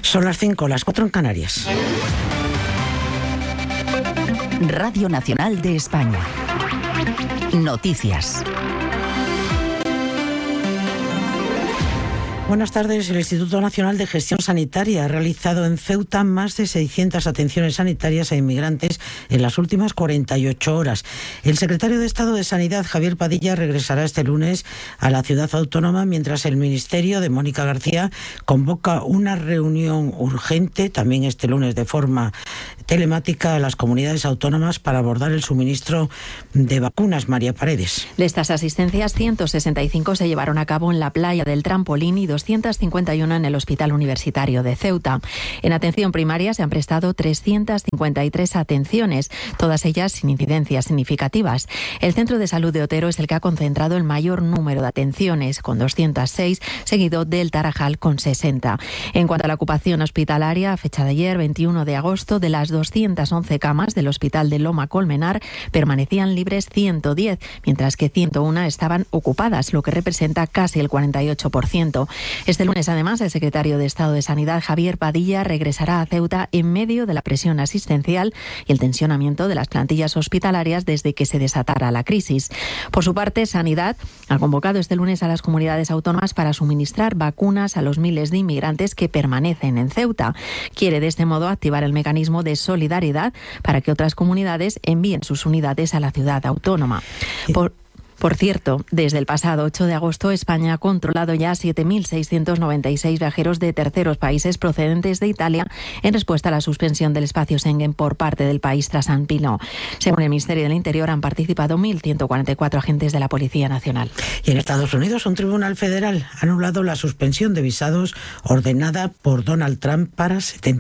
Son las 5, las 4 en Canarias. Radio Nacional de España. Noticias. Buenas tardes. El Instituto Nacional de Gestión Sanitaria ha realizado en Ceuta más de 600 atenciones sanitarias a inmigrantes en las últimas 48 horas. El secretario de Estado de Sanidad, Javier Padilla, regresará este lunes a la ciudad autónoma, mientras el Ministerio de Mónica García convoca una reunión urgente, también este lunes de forma telemática, a las comunidades autónomas para abordar el suministro de vacunas. María Paredes. De estas asistencias, 165 se llevaron a cabo en la playa del Trampolín y 251 en el Hospital Universitario de Ceuta. En atención primaria se han prestado 353 atenciones, todas ellas sin incidencias significativas. El Centro de Salud de Otero es el que ha concentrado el mayor número de atenciones, con 206, seguido del Tarajal con 60. En cuanto a la ocupación hospitalaria, a fecha de ayer, 21 de agosto, de las 211 camas del Hospital de Loma Colmenar permanecían libres 110, mientras que 101 estaban ocupadas, lo que representa casi el 48%. Este lunes, además, el secretario de Estado de Sanidad, Javier Padilla, regresará a Ceuta en medio de la presión asistencial y el tensionamiento de las plantillas hospitalarias desde que se desatara la crisis. Por su parte, Sanidad ha convocado este lunes a las comunidades autónomas para suministrar vacunas a los miles de inmigrantes que permanecen en Ceuta. Quiere de este modo activar el mecanismo de solidaridad para que otras comunidades envíen sus unidades a la ciudad autónoma. Por cierto, desde el pasado 8 de agosto, España ha controlado ya 7.696 viajeros de terceros países procedentes de Italia en respuesta a la suspensión del espacio Schengen por parte del país trasalpino. Según el Ministerio del Interior, han participado 1.144 agentes de la Policía Nacional. Y en Estados Unidos, un tribunal federal ha anulado la suspensión de visados ordenada por Donald Trump para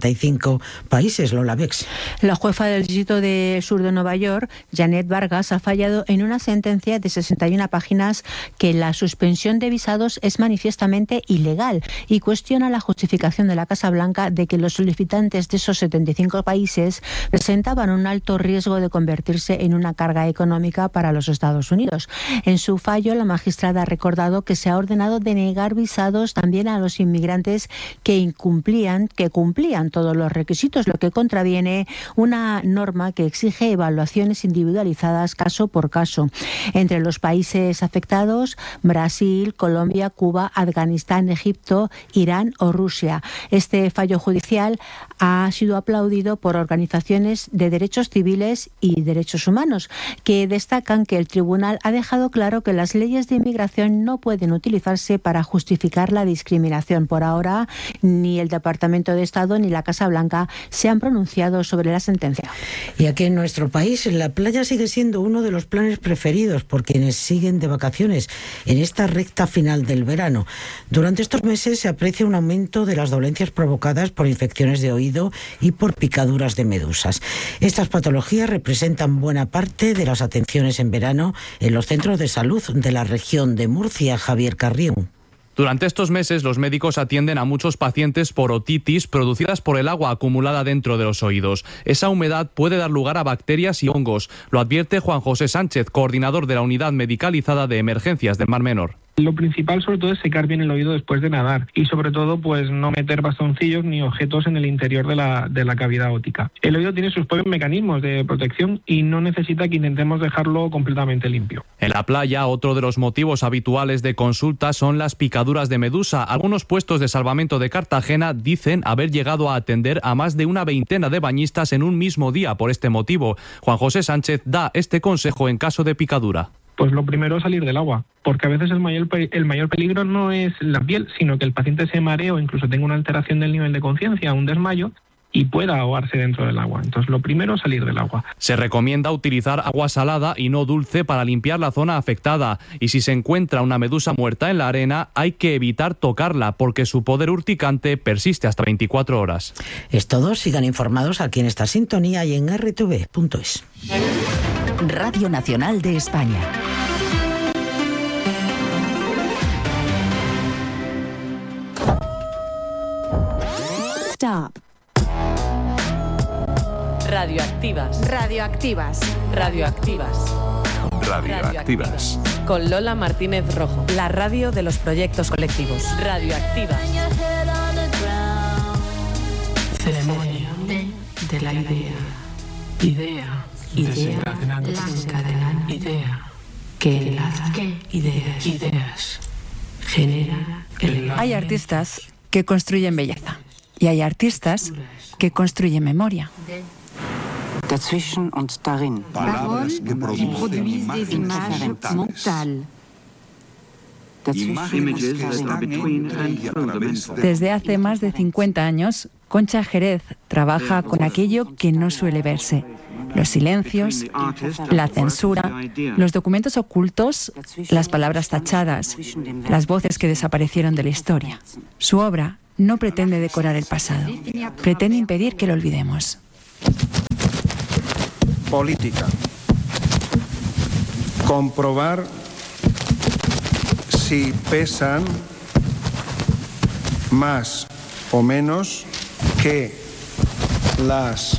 75 países. Lola Bex. La jueza del Distrito de Sur de Nueva York, Janet Vargas, ha fallado en una sentencia de 61 páginas que la suspensión de visados es manifiestamente ilegal y cuestiona la justificación de la Casa Blanca de que los solicitantes de esos 75 países presentaban un alto riesgo de convertirse en una carga económica para los Estados Unidos. En su fallo, la magistrada ha recordado que se ha ordenado denegar visados también a los inmigrantes que cumplían todos los requisitos, lo que contraviene una norma que exige evaluaciones individualizadas caso por caso. Entre los países afectados, Brasil, Colombia, Cuba, Afganistán, Egipto, Irán o Rusia. Este fallo judicial ha sido aplaudido por organizaciones de derechos civiles y derechos humanos, que destacan que el tribunal ha dejado claro que las leyes de inmigración no pueden utilizarse para justificar la discriminación. Por ahora, ni el Departamento de Estado ni la Casa Blanca se han pronunciado sobre la sentencia. Y aquí en nuestro país, la playa sigue siendo uno de los planes preferidos por quienes siguen de vacaciones en esta recta final del verano. Durante estos meses se aprecia un aumento de las dolencias provocadas por infecciones de oído y por picaduras de medusas. Estas patologías representan buena parte de las atenciones en verano en los centros de salud de la región de Murcia. Javier Carrión. Durante estos meses, los médicos atienden a muchos pacientes por otitis producidas por el agua acumulada dentro de los oídos. Esa humedad puede dar lugar a bacterias y hongos. Lo advierte Juan José Sánchez, coordinador de la Unidad Medicalizada de Emergencias del Mar Menor. Lo principal sobre todo es secar bien el oído después de nadar y sobre todo pues no meter bastoncillos ni objetos en el interior de la cavidad óptica. El oído tiene sus propios mecanismos de protección y no necesita que intentemos dejarlo completamente limpio. En la playa, otro de los motivos habituales de consulta son las picaduras de medusa. Algunos puestos de salvamento de Cartagena dicen haber llegado a atender a más de una veintena de bañistas en un mismo día por este motivo. Juan José Sánchez da este consejo en caso de picadura. Pues lo primero es salir del agua, porque a veces el mayor peligro no es la piel, sino que el paciente se maree o incluso tenga una alteración del nivel de conciencia, un desmayo, y pueda ahogarse dentro del agua. Entonces, lo primero es salir del agua. Se recomienda utilizar agua salada y no dulce para limpiar la zona afectada. Y si se encuentra una medusa muerta en la arena, hay que evitar tocarla, porque su poder urticante persiste hasta 24 horas. Es todo. Sigan informados aquí en esta sintonía y en rtv.es. Radio Nacional de España. Stop. Radioactivas. Radioactivas. Radioactivas. Radioactivas. Con Lola Martínez Rojo, la radio de los proyectos colectivos. Radioactivas. idea, desencadenante, idea, que enlaza ideas, genera el... Hay artistas que construyen belleza y hay artistas que construyen memoria. Dazwischen und darin. Palabras que producen imágenes mentales. Desde hace más de 50 años, Concha Jerez trabaja con aquello que no suele verse: los silencios, la censura, los documentos ocultos, las palabras tachadas, las voces que desaparecieron de la historia. Su obra no pretende decorar el pasado, pretende impedir que lo olvidemos. Política. Comprobar si pesan más o menos que las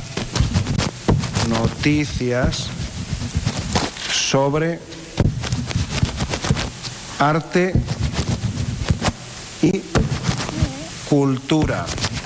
noticias sobre arte y cultura.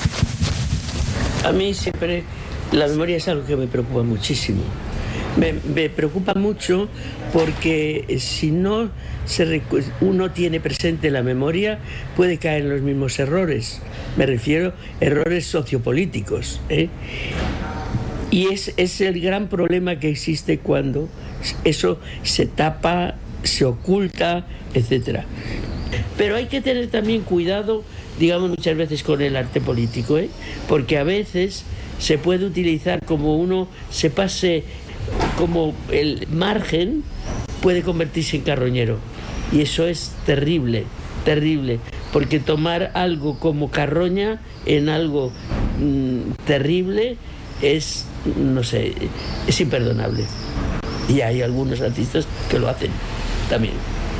A mí siempre la memoria es algo que me preocupa muchísimo. Me preocupa mucho porque si no uno tiene presente la memoria, puede caer en los mismos errores. Me refiero a errores sociopolíticos, ¿eh? Y es el gran problema que existe cuando eso se tapa, se oculta, etc. Pero hay que tener también cuidado, digamos, muchas veces con el arte político, ¿eh? Porque a veces se puede utilizar como uno se pase, como el margen puede convertirse en carroñero. Y eso es terrible, terrible, porque tomar algo como carroña en algo terrible es, no sé, es imperdonable. Y hay algunos artistas que lo hacen también.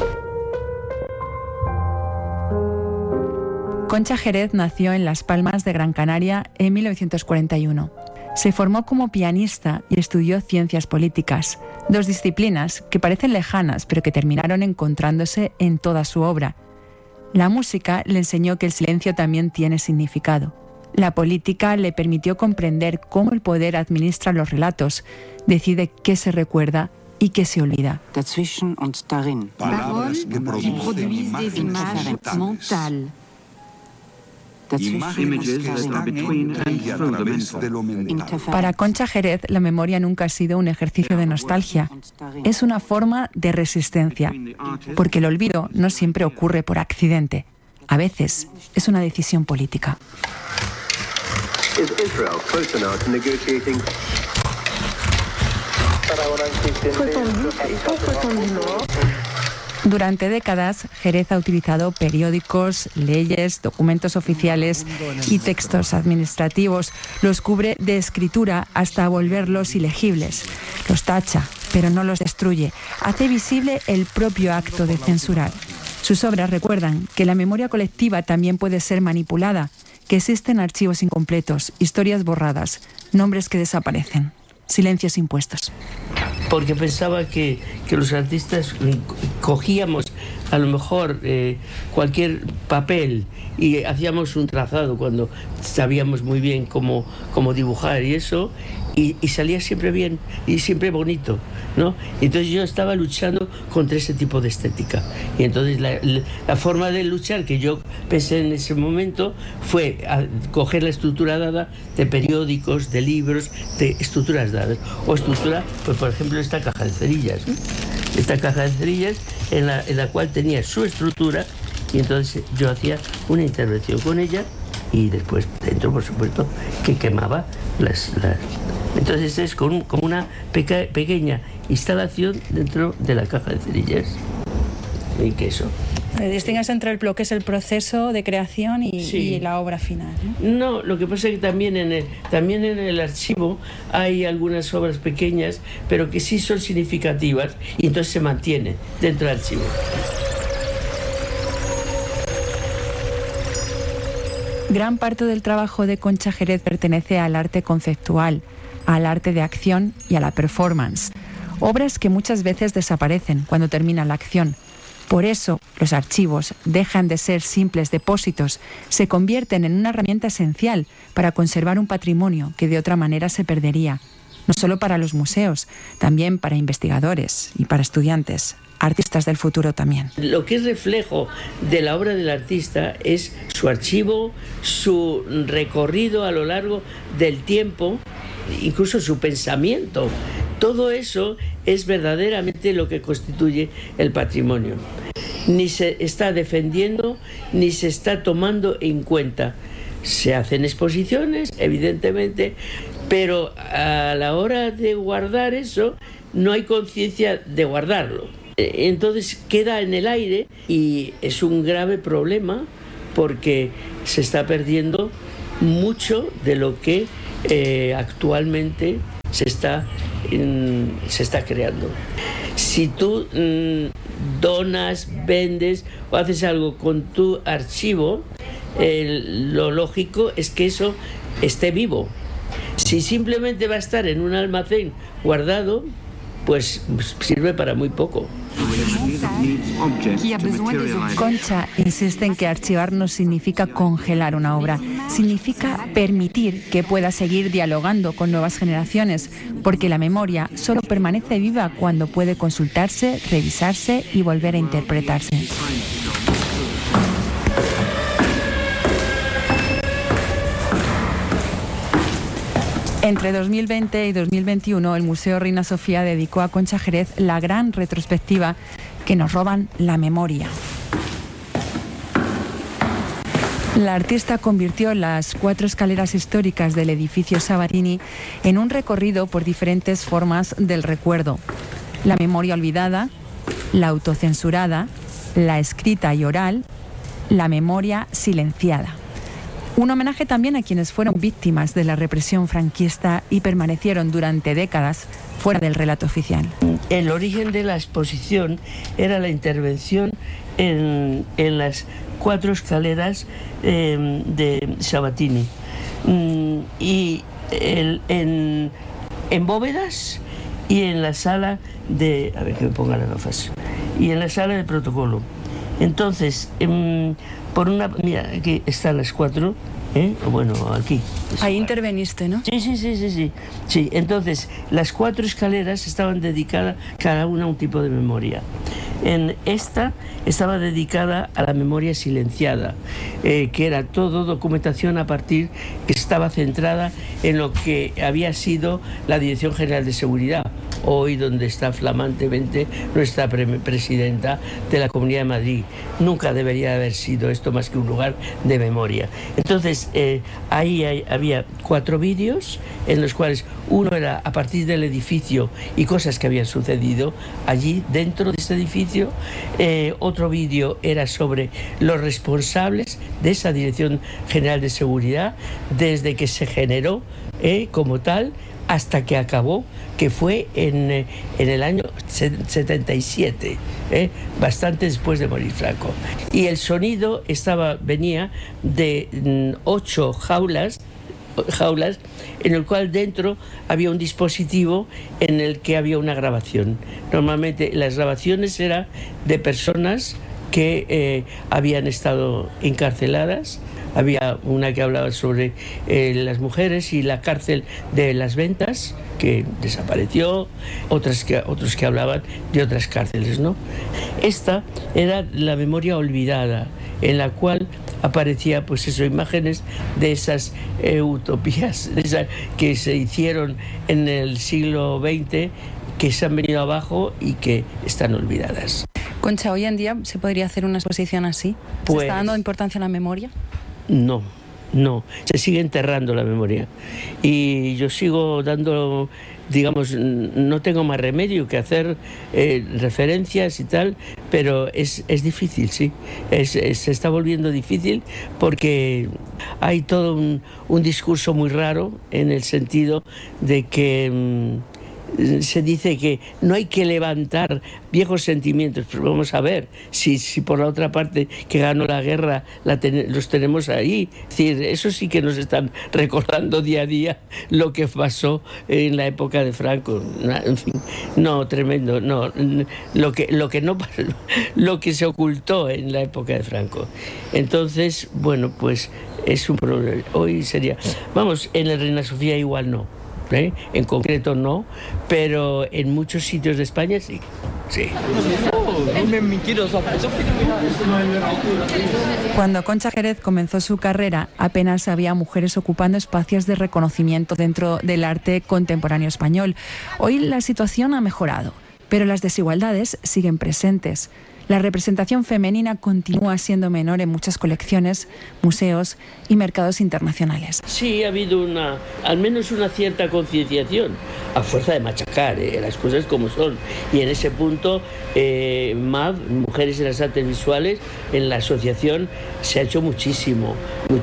Concha Jerez nació en Las Palmas de Gran Canaria en 1941. Se formó como pianista y estudió ciencias políticas, dos disciplinas que parecen lejanas pero que terminaron encontrándose en toda su obra. La música le enseñó que el silencio también tiene significado. La política le permitió comprender cómo el poder administra los relatos, decide qué se recuerda y qué se olvida. Dazwischen und darin. Palabras que producen imágenes mentales. Imágenes que están en y a través de lo mental. Para Concha Jerez, la memoria nunca ha sido un ejercicio de nostalgia. Es una forma de resistencia, porque el olvido no siempre ocurre por accidente. A veces es una decisión política. Durante décadas, Jerez ha utilizado periódicos, leyes, documentos oficiales y textos administrativos. Los cubre de escritura hasta volverlos ilegibles. Los tacha, pero no los destruye. Hace visible el propio acto de censurar. Sus obras recuerdan que la memoria colectiva también puede ser manipulada, que existen archivos incompletos, historias borradas, nombres que desaparecen, silencios impuestos. Porque pensaba que los artistas cogíamos a lo mejor cualquier papel y hacíamos un trazado cuando sabíamos muy bien cómo dibujar y eso, y salía siempre bien y siempre bonito, ¿no? Entonces yo estaba luchando contra ese tipo de estética. Y entonces la forma de luchar que yo pensé en ese momento fue coger la estructura dada de periódicos, de libros, de estructuras dadas. O estructura, pues por ejemplo, esta caja de cerillas, ¿no? Esta caja de cerillas en la cual tenía su estructura, y entonces yo hacía una intervención con ella y después dentro, por supuesto, que quemaba las... Entonces es como una pequeña instalación dentro de la caja de cerillas. Y que eso. Distingues entre lo que es el proceso de creación y la obra final, ¿no? No, lo que pasa es que también en el archivo hay algunas obras pequeñas, pero que sí son significativas, y entonces se mantiene dentro del archivo. Gran parte del trabajo de Concha Jerez pertenece al arte conceptual, al arte de acción y a la performance. Obras que muchas veces desaparecen cuando termina la acción. Por eso, los archivos dejan de ser simples depósitos, se convierten en una herramienta esencial para conservar un patrimonio que de otra manera se perdería, no solo para los museos, también para investigadores y para estudiantes, artistas del futuro también. Lo que es reflejo de la obra del artista es su archivo, su recorrido a lo largo del tiempo, incluso su pensamiento. Todo eso es verdaderamente lo que constituye el patrimonio. Ni se está defendiendo, ni se está tomando en cuenta. Se hacen exposiciones, evidentemente, pero a la hora de guardar eso, no hay conciencia de guardarlo. Entonces queda en el aire y es un grave problema porque se está perdiendo mucho de lo que actualmente se está creando. Si tú donas, vendes o haces algo con tu archivo, lo lógico es que eso esté vivo. Si simplemente va a estar en un almacén guardado, pues sirve para muy poco. Concha insiste en que archivar no significa congelar una obra, significa permitir que pueda seguir dialogando con nuevas generaciones, porque la memoria solo permanece viva cuando puede consultarse, revisarse y volver a interpretarse. Entre 2020 y 2021, el Museo Reina Sofía dedicó a Concha Jerez la gran retrospectiva Que nos roban la memoria. La artista convirtió las 4 escaleras históricas del edificio Sabatini en un recorrido por diferentes formas del recuerdo. La memoria olvidada, la autocensurada, la escrita y oral, la memoria silenciada. Un homenaje también a quienes fueron víctimas de la represión franquista y permanecieron durante décadas fuera del relato oficial. El origen de la exposición era la intervención en las 4 escaleras de Sabatini y en bóvedas y en la sala de... A ver que me ponga las gafas. Y en la sala de protocolo. Entonces, por una... Mira, aquí están las 4, bueno, aquí. Ahí interveniste, ¿no? Sí, entonces, las 4 escaleras estaban dedicadas cada una a un tipo de memoria. En esta estaba dedicada a la memoria silenciada, que era todo documentación a partir que estaba centrada en lo que había sido la Dirección General de Seguridad, hoy donde está flamantemente nuestra presidenta de la Comunidad de Madrid. Nunca debería haber sido esto más que un lugar de memoria. Entonces, ahí había 4 vídeos en los cuales uno era a partir del edificio y cosas que habían sucedido allí dentro de este edificio. Otro vídeo era sobre los responsables de esa Dirección General de Seguridad desde que se generó como tal hasta que acabó, que fue en el año 77, bastante después de morir Franco. Y el sonido venía de 8 jaulas en el cual dentro había un dispositivo en el que había una grabación. Normalmente las grabaciones eran de personas que habían estado encarceladas. Había una que hablaba sobre las mujeres y la cárcel de Las Ventas, que desapareció, otros que hablaban de otras cárceles, ¿no? Esta era la memoria olvidada, en la cual aparecía, pues eso, imágenes de esas utopías que se hicieron en el siglo XX, que se han venido abajo y que están olvidadas. Concha, ¿hoy en día se podría hacer una exposición así? ¿Se está dando importancia a la memoria? No, se sigue enterrando la memoria. Y yo sigo dando, digamos, no tengo más remedio que hacer referencias y tal, pero es difícil, sí. Se está volviendo difícil porque hay todo un discurso muy raro en el sentido de que se dice que no hay que levantar viejos sentimientos, pero vamos a ver si por la otra parte que ganó la guerra los tenemos ahí. Es decir, eso sí que nos están recordando día a día lo que pasó en la época de Franco. En fin, no, tremendo, no, lo que se ocultó en la época de Franco. Entonces, bueno, pues es un problema. Hoy sería, vamos, en el Reina Sofía igual no, en concreto no, pero en muchos sitios de España sí. Sí. Cuando Concha Jerez comenzó su carrera, apenas había mujeres ocupando espacios de reconocimiento dentro del arte contemporáneo español. Hoy la situación ha mejorado, pero las desigualdades siguen presentes. La representación femenina continúa siendo menor en muchas colecciones, museos y mercados internacionales. Sí, ha habido al menos una cierta concienciación, a fuerza de machacar las cosas como son. Y en ese punto, MAV, Mujeres en las Artes Visuales, en la asociación se ha hecho muchísimo,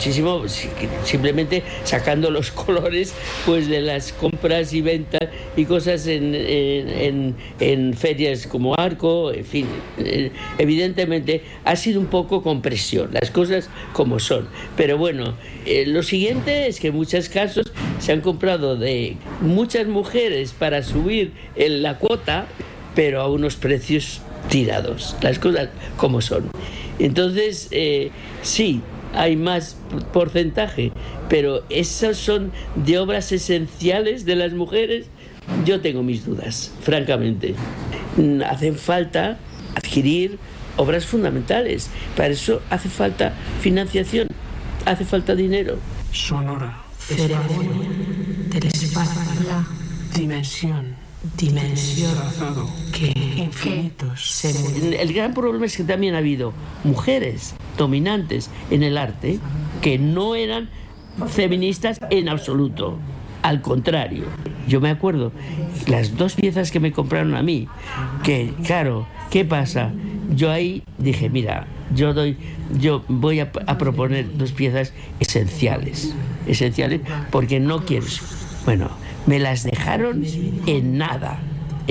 simplemente sacando los colores pues de las compras y ventas y cosas en ferias como Arco, en fin. Evidentemente ha sido un poco con presión, las cosas como son. Pero bueno, lo siguiente es que en muchos casos se han comprado de muchas mujeres para subir la cuota, pero a unos precios tirados, las cosas como son. Entonces, sí, hay más porcentaje, pero esas son de obras esenciales de las mujeres. Yo tengo mis dudas, francamente. Hacen falta adquirir obras fundamentales. Para eso hace falta financiación, hace falta dinero. Sonora, ceremonia del espacio, la dimensión, trazado, que infinitos. El gran problema es que también ha habido mujeres dominantes en el arte que no eran feministas en absoluto. Al contrario, yo me acuerdo las 2 piezas que me compraron a mí, que claro, ¿qué pasa? Yo ahí dije, mira, yo voy a proponer 2 piezas esenciales, porque no quiero. Bueno, me las dejaron en nada,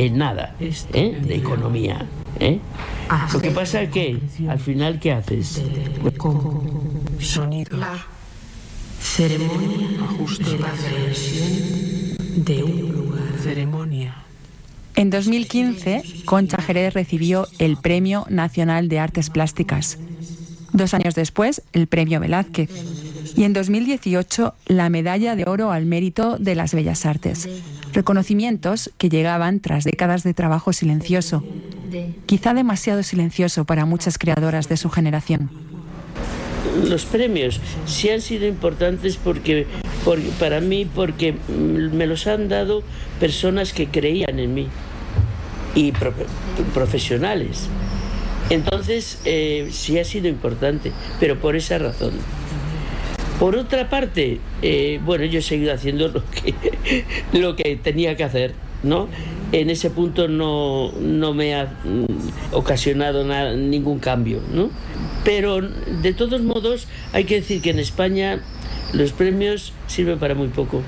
de economía. Lo que pasa es que al final, ¿qué haces? Sonido. Ceremonia de la creación de un lugar. Ceremonia. En 2015, Concha Jerez recibió el Premio Nacional de Artes Plásticas. 2 años después, el Premio Velázquez. Y en 2018, la Medalla de Oro al Mérito de las Bellas Artes. Reconocimientos que llegaban tras décadas de trabajo silencioso. Quizá demasiado silencioso para muchas creadoras de su generación. Los premios sí han sido importantes para mí, porque me los han dado personas que creían en mí y profesionales. Entonces sí ha sido importante, pero por esa razón. Por otra parte, bueno, yo he seguido haciendo lo que tenía que hacer, ¿no? En ese punto no me ha ocasionado ningún cambio, ¿no? Pero de todos modos hay que decir que en España los premios sirven para muy poco,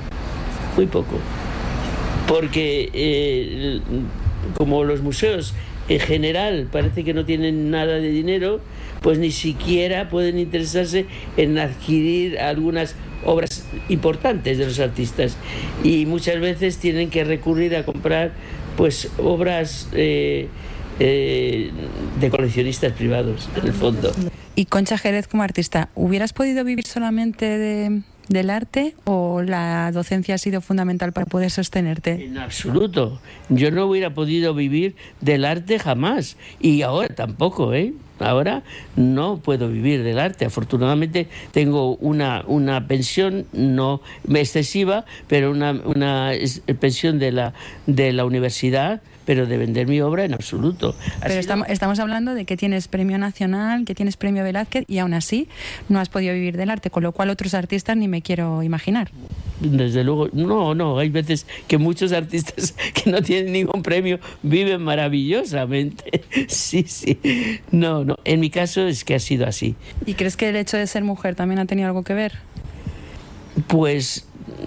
porque como los museos en general parece que no tienen nada de dinero, pues ni siquiera pueden interesarse en adquirir algunas obras importantes de los artistas, y muchas veces tienen que recurrir a comprar pues obras de coleccionistas privados, en el fondo. Y Concha Jerez, como artista, ¿hubieras podido vivir solamente del arte, o la docencia ha sido fundamental para poder sostenerte? En absoluto. Yo no hubiera podido vivir del arte jamás, y ahora tampoco, Ahora no puedo vivir del arte. Afortunadamente tengo una pensión no excesiva, pero una pensión de la universidad, pero de vender mi obra en absoluto. Pero estamos hablando de que tienes premio nacional, que tienes premio Velázquez, y aún así no has podido vivir del arte, con lo cual otros artistas ni me quiero imaginar. Desde luego, no, hay veces que muchos artistas que no tienen ningún premio viven maravillosamente. Sí, no, en mi caso es que ha sido así. ¿Y crees que el hecho de ser mujer también ha tenido algo que ver? Pues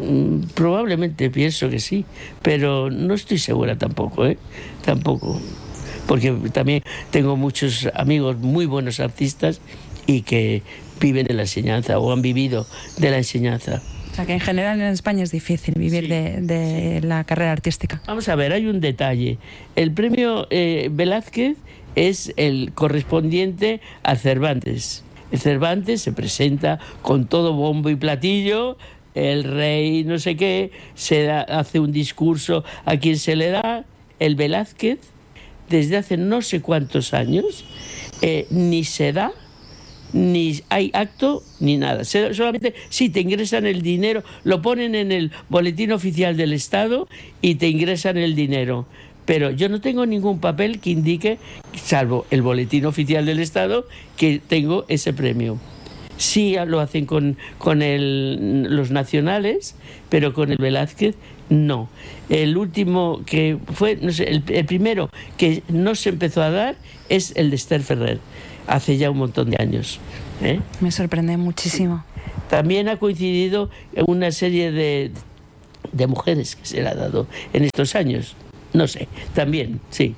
Probablemente pienso que sí, pero no estoy segura tampoco, tampoco, porque también tengo muchos amigos muy buenos artistas y que viven de la enseñanza o han vivido de la enseñanza. O sea que en general en España es difícil vivir de la carrera artística. Vamos a ver, hay un detalle. El premio Velázquez es el correspondiente a Cervantes. El Cervantes se presenta con todo bombo y platillo, el rey no sé qué, hace un discurso a quien se le da. El Velázquez, desde hace no sé cuántos años, ni se da, ni hay acto, ni nada. Solamente sí te ingresan el dinero, lo ponen en el boletín oficial del Estado y te ingresan el dinero. Pero yo no tengo ningún papel que indique, salvo el boletín oficial del Estado, que tengo ese premio. Sí lo hacen con los nacionales, pero con el Velázquez no. El último que fue, no sé, el primero que no se empezó a dar es el de Esther Ferrer, hace ya un montón de años. Me sorprende muchísimo. También ha coincidido una serie de mujeres que se le ha dado en estos años. No sé, también, sí.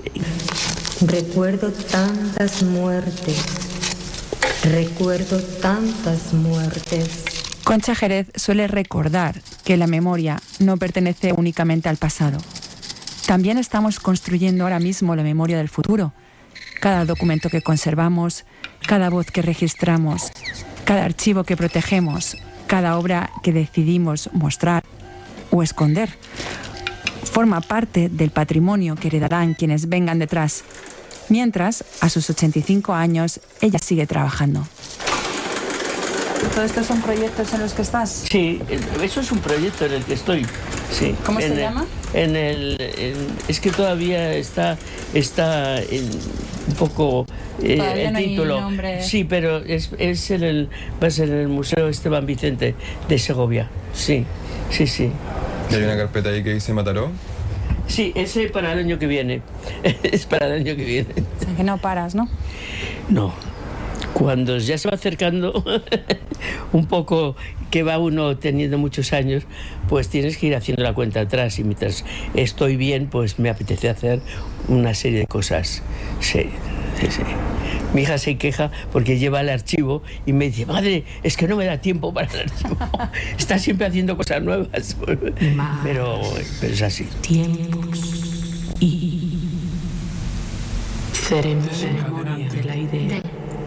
Recuerdo tantas muertes. Recuerdo tantas muertes. Concha Jerez suele recordar que la memoria no pertenece únicamente al pasado. También estamos construyendo ahora mismo la memoria del futuro. Cada documento que conservamos, cada voz que registramos, cada archivo que protegemos, cada obra que decidimos mostrar o esconder, forma parte del patrimonio que heredarán quienes vengan detrás. Mientras, a sus 85 años, ella sigue trabajando. ¿Todos estos son proyectos en los que estás? Sí, eso es un proyecto en el que estoy. Sí. ¿Cómo se llama? Es que todavía está un poco el título. No hay nombre. Sí, pero va a ser en el Museo Esteban Vicente de Segovia. Sí. ¿Y hay una carpeta ahí que dice Mataró? Sí, ese para el año que viene. Es para el año que viene. O sea, que no paras, ¿no? No. Cuando ya se va acercando un poco, que va uno teniendo muchos años, pues tienes que ir haciendo la cuenta atrás, y mientras estoy bien, pues me apetece hacer una serie de cosas. Sí. Mi hija se queja porque lleva el archivo y me dice: madre, es que no me da tiempo para el archivo. Está siempre haciendo cosas nuevas. Pero es así. Tiempos y ceremonia de la idea.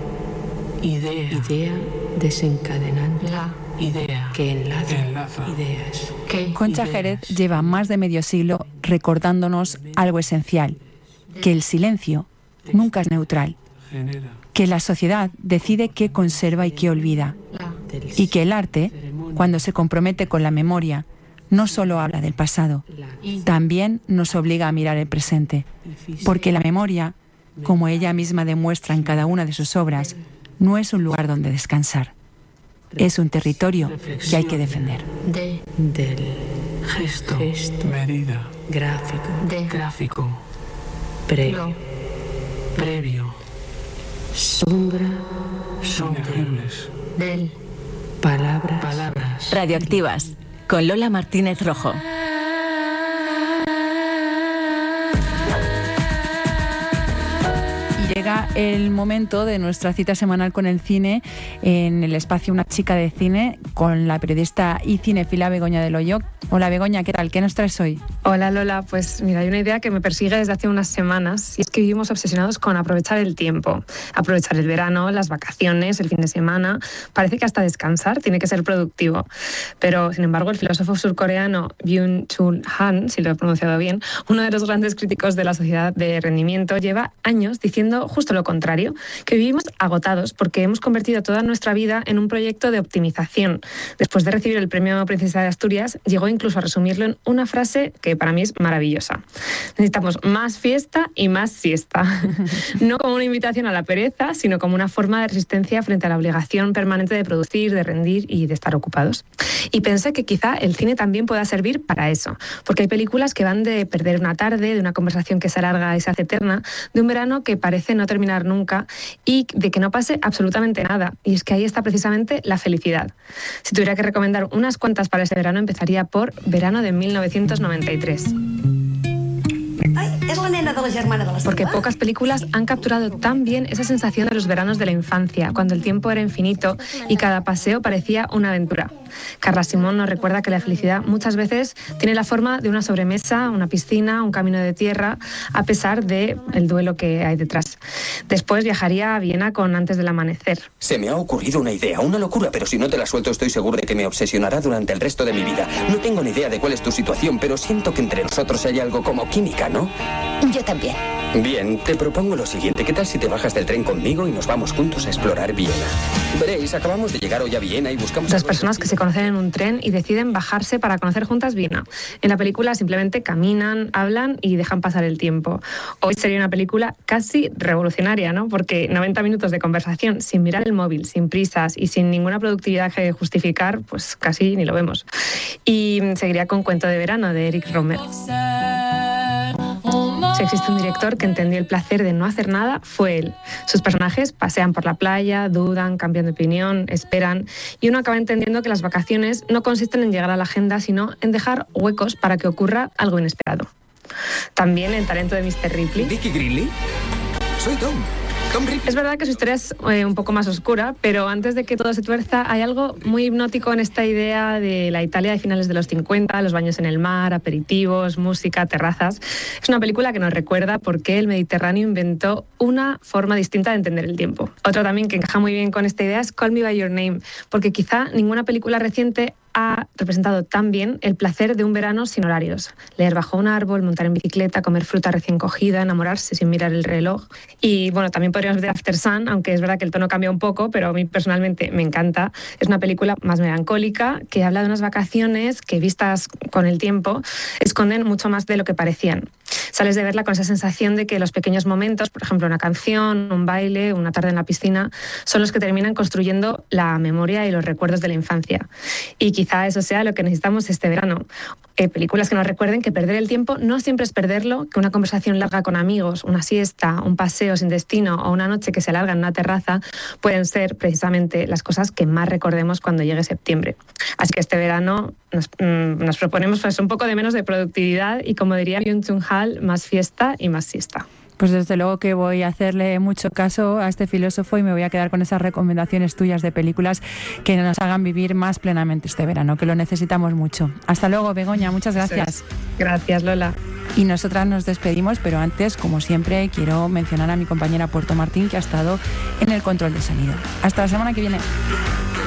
Idea desencadenante. Idea que enlaza. Ideas. Concha Jerez lleva más de medio siglo recordándonos algo esencial: que el silencio nunca es neutral, que la sociedad decide qué conserva y qué olvida, y que el arte, cuando se compromete con la memoria, no solo habla del pasado, también nos obliga a mirar el presente, porque la memoria, como ella misma demuestra en cada una de sus obras, no es un lugar donde descansar, es un territorio que hay que defender. Del gesto. Medida. Gráfico. Previo. Sombra. Del. Palabras. Radioactivas, con Lola Martínez Rojo. Llega el momento de nuestra cita semanal con el cine en el espacio Una chica de cine con la periodista y cinefila Begoña del Hoyo. Hola Begoña, ¿qué tal? ¿Qué nos traes hoy? Hola Lola, pues mira, hay una idea que me persigue desde hace unas semanas y es que vivimos obsesionados con aprovechar el tiempo, aprovechar el verano, las vacaciones, el fin de semana. Parece que hasta descansar tiene que ser productivo. Pero, sin embargo, el filósofo surcoreano Byung-Chul Han, si lo he pronunciado bien, uno de los grandes críticos de la sociedad de rendimiento, lleva años diciendo justo lo contrario, que vivimos agotados porque hemos convertido toda nuestra vida en un proyecto de optimización. Después de recibir el premio Princesa de Asturias, llegó incluso a resumirlo en una frase que para mí es maravillosa. Necesitamos más fiesta y más siesta. No como una invitación a la pereza, sino como una forma de resistencia frente a la obligación permanente de producir, de rendir y de estar ocupados. Y pensé que quizá el cine también pueda servir para eso, porque hay películas que van de perder una tarde, de una conversación que se alarga y se hace eterna, de un verano que parece no terminar nunca y de que no pase absolutamente nada. Y es que ahí está precisamente la felicidad. Si tuviera que recomendar unas cuantas para ese verano, empezaría por Verano de 1993. És la nena de la germana de la Porque pocas películas han capturado tan bien esa sensación de los veranos de la infancia, cuando el tiempo era infinito y cada paseo parecía una aventura. Carla Simón nos recuerda que la felicidad muchas veces tiene la forma de una sobremesa, una piscina, un camino de tierra, a pesar del duelo que hay detrás. Después viajaría a Viena con Antes del amanecer. Se me ha ocurrido una idea, una locura, pero si no te la suelto estoy seguro de que me obsesionará durante el resto de mi vida. No tengo ni idea de cuál es tu situación, pero siento que entre nosotros hay algo como química, ¿no? Yo también. Bien, te propongo lo siguiente. ¿Qué tal si te bajas del tren conmigo y nos vamos juntos a explorar Viena? Veréis, acabamos de llegar hoy a Viena y buscamos... Dos personas que se conocen en un tren y deciden bajarse para conocer juntas Viena. En la película simplemente caminan, hablan y dejan pasar el tiempo. Hoy sería una película casi revolucionaria, ¿no? Porque 90 minutos de conversación sin mirar el móvil, sin prisas y sin ninguna productividad que justificar, pues casi ni lo vemos. Y seguiría con Cuento de verano, de Eric Rohmer. Si existe un director que entendió el placer de no hacer nada, fue él. Sus personajes pasean por la playa, dudan, cambian de opinión, esperan, y uno acaba entendiendo que las vacaciones no consisten en llegar a la agenda, sino en dejar huecos para que ocurra algo inesperado. También el talento de Mr. Ripley. ¿Dickie Greenlee? Soy Tom. Es verdad que su historia es un poco más oscura, pero antes de que todo se tuerza, hay algo muy hipnótico en esta idea de la Italia de finales de los 50, los baños en el mar, aperitivos, música, terrazas. Es una película que nos recuerda por qué el Mediterráneo inventó una forma distinta de entender el tiempo. Otra también que encaja muy bien con esta idea es Call Me By Your Name, porque quizá ninguna película reciente ha representado tan bien el placer de un verano sin horarios. Leer bajo un árbol, montar en bicicleta, comer fruta recién cogida, enamorarse sin mirar el reloj. Y bueno, también podríamos ver After Sun, aunque es verdad que el tono cambia un poco, pero a mí personalmente me encanta. Es una película más melancólica que habla de unas vacaciones que, vistas con el tiempo, esconden mucho más de lo que parecían. Sales de verla con esa sensación de que los pequeños momentos, por ejemplo una canción, un baile, una tarde en la piscina, son los que terminan construyendo la memoria y los recuerdos de la infancia. Y quizá eso sea lo que necesitamos este verano. Películas que nos recuerden que perder el tiempo no siempre es perderlo, que una conversación larga con amigos, una siesta, un paseo sin destino o una noche que se alarga en una terraza pueden ser precisamente las cosas que más recordemos cuando llegue septiembre. Así que este verano nos proponemos pues, un poco de menos de productividad y, como diría Byung-Chul Han, más fiesta y más siesta. Pues desde luego que voy a hacerle mucho caso a este filósofo y me voy a quedar con esas recomendaciones tuyas de películas que nos hagan vivir más plenamente este verano, que lo necesitamos mucho. Hasta luego, Begoña, muchas gracias. Gracias, Lola. Y nosotras nos despedimos, pero antes, como siempre, quiero mencionar a mi compañera Puerto Martín, que ha estado en el control de sonido. Hasta la semana que viene.